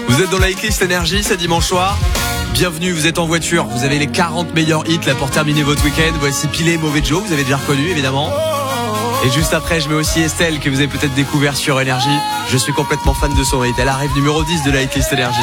Vous êtes dans la Hitlist Énergie, c'est dimanche soir. Bienvenue, vous êtes en voiture, vous avez les 40 meilleurs hits là pour terminer votre week-end. Voici Pilé, Mauvais Joe, vous avez déjà reconnu évidemment. Et juste après, je mets aussi Estelle que vous avez peut-être découvert sur Énergie. Je suis complètement fan de son hit. Elle arrive numéro 10 de la Hitlist Énergie.